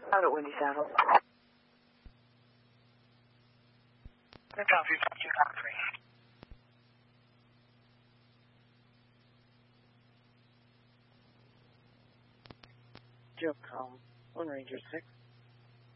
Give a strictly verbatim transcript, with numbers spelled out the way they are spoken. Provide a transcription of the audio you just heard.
Out at Windy Saddle. Midtown three two nine three. Joe Collins, one Ranger six.